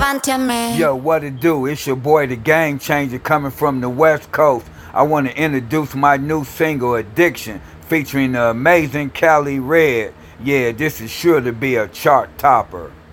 levántame. Yo, what it do? It's your boy, the Game Changer, coming from the West Coast. I want to introduce my new single, Addiction, featuring the amazing Cali Red. Yeah, this is sure to be a chart topper.